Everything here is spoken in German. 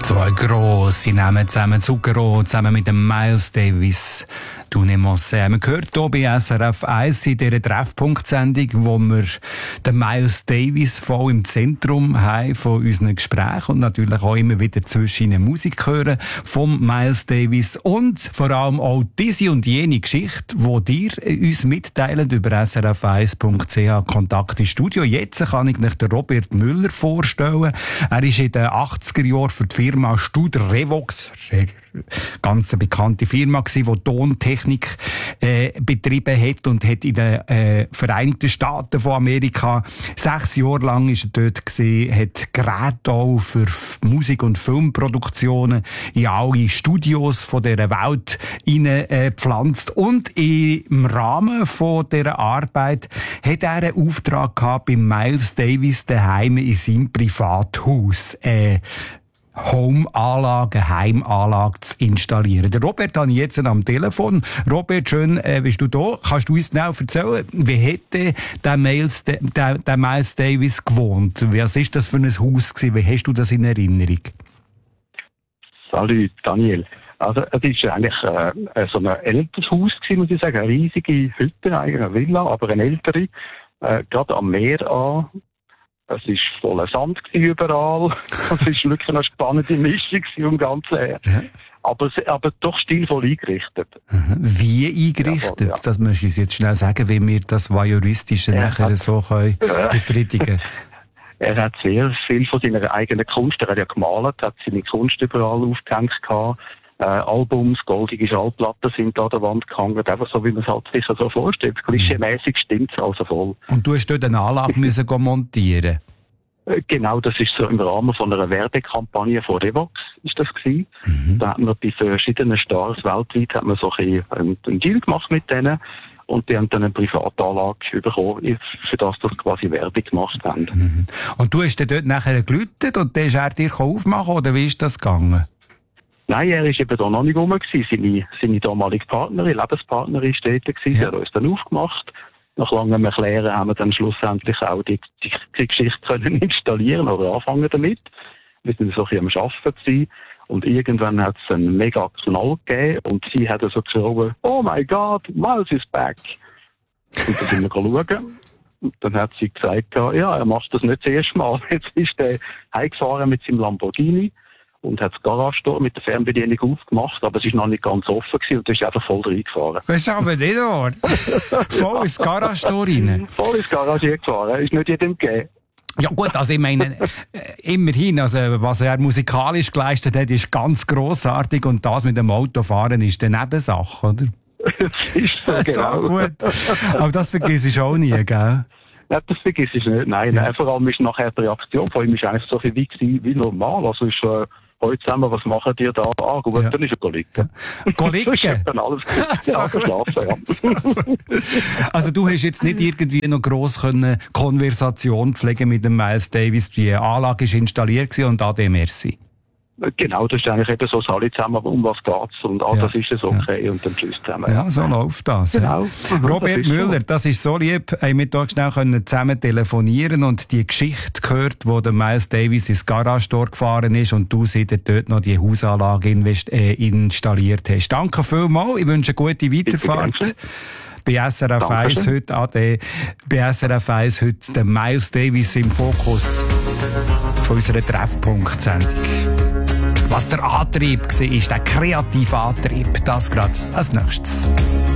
Zwei grosse Namen zusammen, Zucchero, zusammen mit dem Miles Davis. «Tu ne Mosse». Wir gehört hier bei SRF 1 in dieser Treffpunkt-Sendung, wo wir den Miles Davis voll im Zentrum haben von unseren Gesprächen und natürlich auch immer wieder zwischen ihnen Musik hören vom Miles Davis und vor allem auch diese und jene Geschichte, die dir uns mitteilen über srf1.ch Kontakt ins Studio. Jetzt kann ich nicht den Robert Müller vorstellen. Er ist in den 80er Jahren für die Firma Studer Revox, ganz eine bekannte Firma gewesen, die Tontechnik betrieben hat und hat in den Vereinigten Staaten von Amerika 6 Jahre lang ist er dort gewesen, hat Geräte auch für Musik- und Filmproduktionen in alle Studios von dieser Welt hineingepflanzt und im Rahmen von dieser Arbeit hat er einen Auftrag gehabt bei Miles Davis daheim in seinem Privathaus. Home-Anlage, Heimanlage zu installieren. Der Robert habe ich jetzt am Telefon. Robert, schön bist du da. Kannst du uns genau erzählen, wie hätte der Miles Davis gewohnt? Was ist das für ein Haus gewesen? Wie hast du das in Erinnerung? Salut, Daniel. Also, es ist eigentlich so ein älteres Haus gewesen, muss ich sagen. Eine riesige Hütte, eigentlich eine Villa, aber eine ältere. Gerade am Meer an. Es war voller Sand überall. Es war wirklich eine spannende Mischung um Ganzen her. Ja. Aber doch stilvoll eingerichtet. Wie eingerichtet? Ja. Das möchte ich jetzt schnell sagen, wie wir das Voyeuristische nachher so können befriedigen. Er hat sehr viel von seiner eigenen Kunst, er hat ja gemalt, hat seine Kunst überall aufgehängt gehabt. Albums, goldige Schallplatten sind da an der Wand gehangen, einfach so, wie man es halt sich so vorstellt. Klischee-mäßig stimmt es also voll. Und du hast dort eine Anlage müssen montieren? Genau, das ist so im Rahmen von einer Werbekampagne von Revox, ist das gewesen. Da hat man bei verschiedenen Stars weltweit hat man so einen Deal gemacht mit denen. Und die haben dann eine Privatanlage bekommen, für das quasi Werbung gemacht haben. Und du hast dann dort nachher geläutet und dann ist er dir aufmachen, oder wie ist das gegangen? Nein, er war eben da noch nicht rum gewesen. Seine damalige Partnerin, Lebenspartnerin, war dort gewesen. Sie hat uns dann aufgemacht. Nach langem Erklären haben wir dann schlussendlich auch die Geschichte können installieren oder anfangen damit. Wir sind so ein bisschen am Arbeiten gewesen. Und irgendwann hat es einen mega Knall gegeben und sie hat so geschrieben, «Oh my God, Miles is back!» Und dann sind wir schauen. Und dann hat sie gesagt, ja, er macht das nicht das erste Mal. Jetzt ist er heimgefahren mit seinem Lamborghini und hat das Garagentor mit der Fernbedienung aufgemacht, aber es war noch nicht ganz offen gewesen und er ist einfach voll reingefahren. Das ist aber nicht wahr. Voll ins Garagentor rein? Voll ins Garage gefahren, ist nicht jedem gegeben. Ja gut, also ich meine, immerhin, also was er musikalisch geleistet hat, ist ganz grossartig und das mit dem Autofahren ist eine Nebensache, oder? Das ist so, genau. So gut. Aber das vergiss ich auch nie, gell? Ja, das vergiss ich nicht, nein. Ja. Vor allem ist nachher die Reaktion von ihm ist eigentlich so viel wie normal. Also ist heute zusammen, was machen die da? Ah, gut, ja. Dann ist er liegen. Liegen? Ist dann alles gut. Ja, geschlafen, ja. Also du hast jetzt nicht irgendwie noch gross Konversation pflegen mit dem Miles Davis. Die Anlage ist installiert und ade merci. Genau, das ist eigentlich eben so, alle zusammen, um was geht's und das ist es okay und dann tschüss zusammen. Ja, so läuft das. Genau. Robert Müller, das ist so lieb, haben wir hier schnell zusammen telefonieren und die Geschichte gehört, wo der Miles Davis ins Garagentor gefahren ist und du seitdem dort noch die Hausanlage installiert hast. Danke vielmals, ich wünsche eine gute Weiterfahrt. Bei SRF 1 heute AD, bei SRF 1 heute der Miles Davis im Fokus von unserer Treffpunkt-Sendung. Was der Antrieb war, ist der kreative Antrieb. Das gerade als nächstes.